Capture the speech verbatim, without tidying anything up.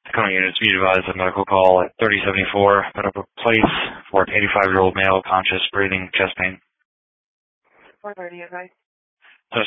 County units be advised of medical call at thirty seventy-four Medical Place for an eighty-five-year-old male, conscious, breathing, chest pain. four thirty advice.